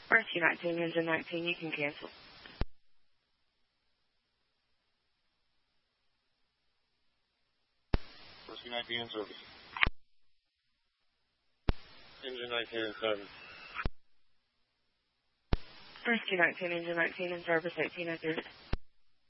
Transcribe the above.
Rescue 19, engine 19, you can cancel. Rescue 19 in service. Engine 19 in service. Rescue 19, engine 19 in service, 1803.